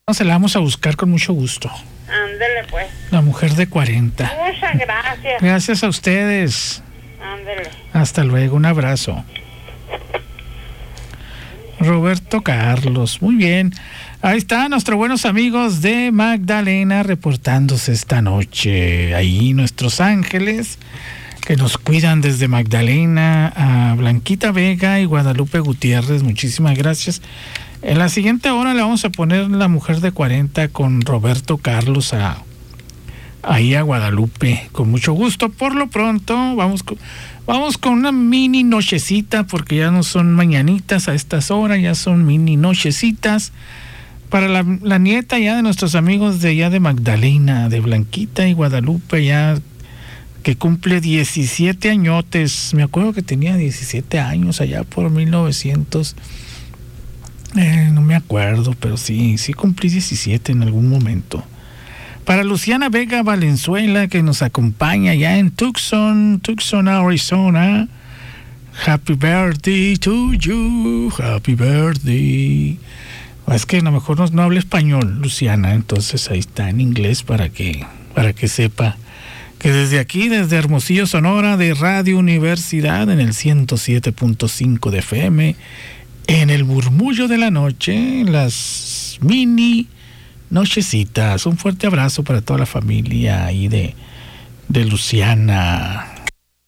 Se la vamos a buscar con mucho gusto. Ándele, pues. La mujer de 40. Muchas gracias. Gracias a ustedes. Ándele. Hasta luego, un abrazo. Roberto Carlos, muy bien. Ahí están nuestros buenos amigos de Magdalena reportándose esta noche. Ahí nuestros ángeles que nos cuidan desde Magdalena, a Blanquita Vega y Guadalupe Gutiérrez. Muchísimas gracias. En la siguiente hora le vamos a poner La Mujer de 40 con Roberto Carlos ahí a Guadalupe, con mucho gusto. Por lo pronto, vamos con una mini nochecita, porque ya no son mañanitas a estas horas, ya son mini nochecitas para la nieta ya de nuestros amigos de allá de Magdalena, de Blanquita y Guadalupe, ya que cumple 17 añotes. Me acuerdo que tenía 17 años allá por 1900. No me acuerdo, pero sí cumplí 17 en algún momento. Para Luciana Vega Valenzuela, que nos acompaña ya en Tucson, Arizona. Happy birthday to you, happy birthday. Es que a lo mejor no habla español, Luciana, entonces ahí está en inglés para que sepa que desde aquí, desde Hermosillo, Sonora, de Radio Universidad, en el 107.5 de FM, en el murmullo de la noche, las mini nochecitas. Un fuerte abrazo para toda la familia ahí de Luciana.